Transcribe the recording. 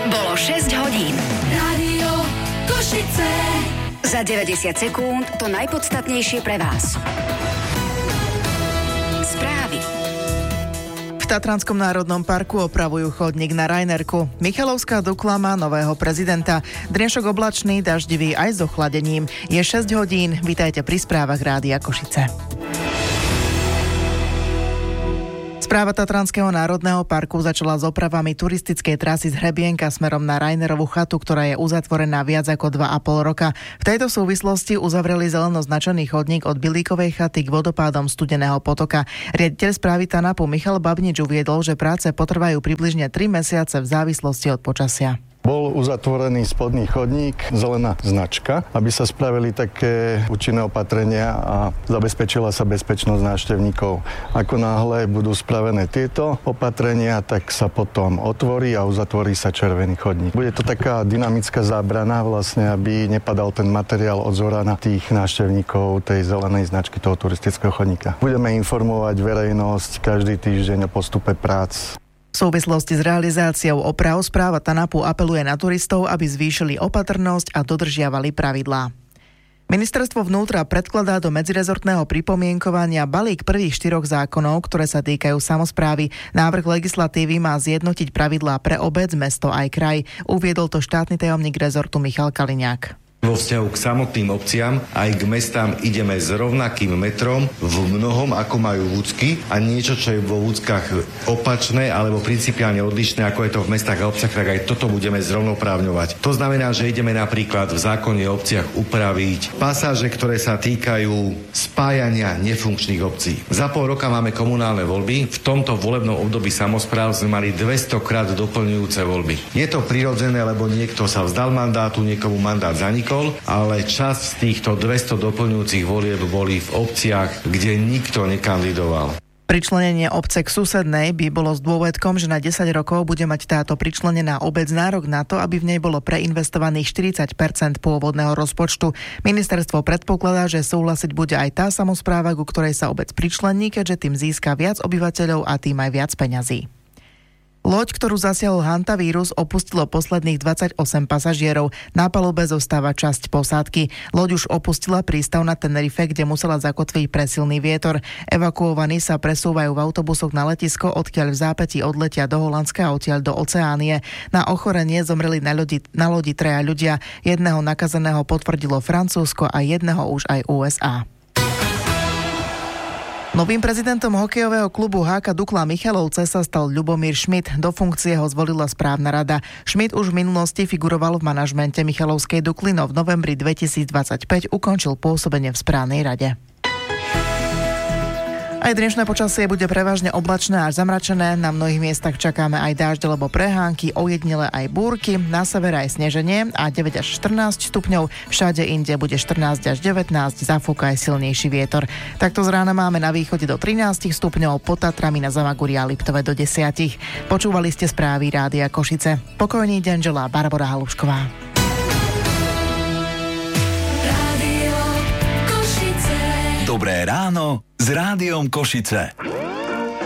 Bolo 6 hodín. Rádio Košice. Za 90 sekúnd to najpodstatnejšie pre vás. Správy. V Tatranskom národnom parku opravujú chodník na Rajnerku. Michalovská Dukla má nového prezidenta. Dnešok oblačný, daždivý aj s ochladením. Je 6 hodín. Vítajte pri správach Rádia Košice. Správa Tatranského národného parku začala s opravami turistickej trasy z Hrebienka smerom na Rajnerovú chatu, ktorá je uzatvorená viac ako 2,5 roka. V tejto súvislosti uzavreli zeleno značený chodník od Bilíkovej chaty k vodopádom Studeného potoka. Riaditeľ správy TANAPu Michal Babnič uviedol, že práce potrvajú približne 3 mesiace v závislosti od počasia. Bol uzatvorený spodný chodník, zelená značka, aby sa spravili také účinné opatrenia a zabezpečila sa bezpečnosť návštevníkov. Ako náhle budú spravené tieto opatrenia, tak sa potom otvorí a uzatvorí sa červený chodník. Bude to taká dynamická zábrana vlastne, aby nepadal ten materiál od zhora na tých návštevníkov tej zelenej značky toho turistického chodníka. Budeme informovať verejnosť každý týždeň o postupe prác. V súvislosti s realizáciou oprav správa TANAPu apeluje na turistov, aby zvýšili opatrnosť a dodržiavali pravidlá. Ministerstvo vnútra predkladá do medzirezortného pripomienkovania balík prvých 4 zákonov, ktoré sa týkajú samosprávy. Návrh legislatívy má zjednotiť pravidlá pre obec, mesto aj kraj. Uviedol to štátny tajomník rezortu Michal Kaliňák. Vo vzťahu k samotným obciam aj k mestám ideme s rovnakým metrom v mnohom, ako majú vúcky, a niečo, čo je vo vúckach opačné alebo principiálne odlišné, ako je to v mestách a obciach, tak aj toto budeme zrovnoprávňovať. To znamená, že ideme napríklad v zákone o obciach upraviť pasáže, ktoré sa týkajú spájania nefunkčných obcí. Za pol roka máme komunálne voľby. V tomto volebnom období samospráv sme mali 200 krát doplňujúce voľby. Je to prirodzené, lebo niekto sa vzdal mandátu, niekomu mandát zanikol, ale časť z týchto 200 doplňujúcich volieb boli v obciach, kde nikto nekandidoval. Pričlenenie obce k susednej by bolo s dôvodkom, že na 10 rokov bude mať táto pričlenená obec nárok na to, aby v nej bolo preinvestovaných 40% pôvodného rozpočtu. Ministerstvo predpokladá, že súhlasiť bude aj tá samospráva, ku ktorej sa obec pričlení, keďže tým získa viac obyvateľov a tým aj viac peňazí. Loď, ktorú zasiahol hantavírus, opustilo posledných 28 pasažierov. Na palube zostáva časť posádky. Loď už opustila prístav na Tenerife, kde musela zakotviť presilný vietor. Evakuovaní sa presúvajú v autobusoch na letisko, odkiaľ v zápätí odletia do Holandska a odtiaľ do Oceánie. Na ochorenie zomreli na lodi 3 ľudia. Jedného nakazeného potvrdilo Francúzsko a jedného už aj USA. Novým prezidentom hokejového klubu HK Dukla Michalovce sa stal Ľubomír Šmit. Do funkcie ho zvolila správna rada. Šmit už v minulosti figuroval v manažmente Michalovskej Dukly, no v novembri 2025 ukončil pôsobenie v správnej rade. Aj dnešné počasie bude prevažne oblačné až zamračené. Na mnohých miestach čakáme aj dážď alebo prehánky, ojedinele aj búrky, na severe aj sneženie a 9 až 14 stupňov. Všade inde bude 14 až 19, zafúka aj silnejší vietor. Takto z rána máme na východe do 13 stupňov, pod Tatrami na Zamaguri a Liptove do 10. Počúvali ste správy Rádia Košice. Pokojný deň želá Barbora Halušková. Rádio Košice. Dobré ráno s Rádiom Košice.